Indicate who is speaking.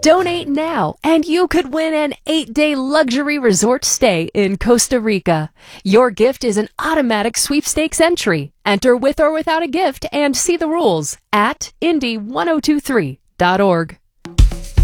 Speaker 1: Donate now, and you could win an 8-day luxury resort stay in Costa Rica. Your gift is an automatic sweepstakes entry. Enter with or without a gift and see the rules at Indy1023.org.